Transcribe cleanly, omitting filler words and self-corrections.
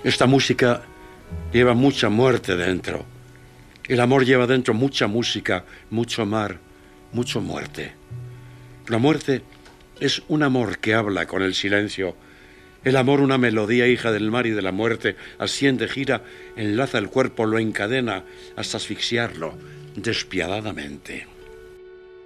Esta música lleva mucha muerte dentro. El amor lleva dentro mucha música, mucho mar, mucha muerte. La muerte es un amor que habla con el silencio. El amor, una melodía hija del mar y de la muerte, asciende, gira, enlaza el cuerpo, lo encadena hasta asfixiarlo despiadadamente.